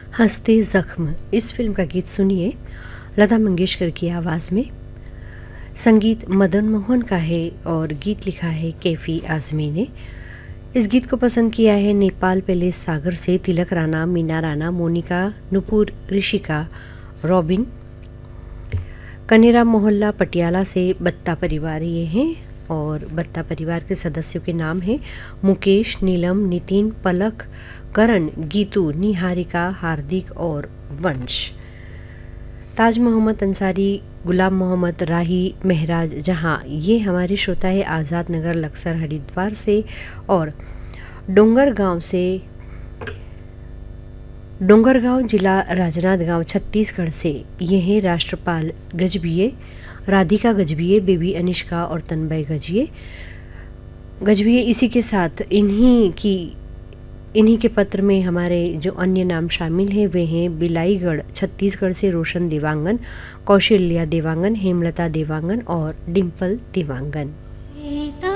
हंसते जख्म इस फिल्म का गीत सुनिए लता मंगेशकर की आवाज़ में। संगीत मदन मोहन का है और गीत लिखा है कैफी आज़मी ने। इस गीत को पसंद किया है नेपाल पैलेस सागर से तिलक राणा, मीना राणा, मोनिका, नुपुर, ऋषिका, रॉबिन। कनेरा मोहल्ला पटियाला से बत्ता परिवार ये हैं और बत्ता परिवार के सदस्यों के नाम हैं मुकेश, नीलम, नितिन, पलक, करण, गीतू, निहारिका, हार्दिक और वंश। ताज मोहम्मद अंसारी, गुलाम मोहम्मद राही, महराज जहां ये हमारे श्रोता है आज़ाद नगर लक्सर हरिद्वार से और डोंगरगांव जिला राजनांदगांव छत्तीसगढ़ से ये हैं राष्ट्रपाल गजबिये, राधिका गजबिये, बेबी अनिष्का और तन्मय गजबिये। इसी के साथ इन्हीं के पत्र में हमारे जो अन्य नाम शामिल हैं वे हैं बिलाईगढ़ छत्तीसगढ़ से रोशन देवांगन, कौशल्या देवांगन, हेमलता देवांगन और डिम्पल देवांगन।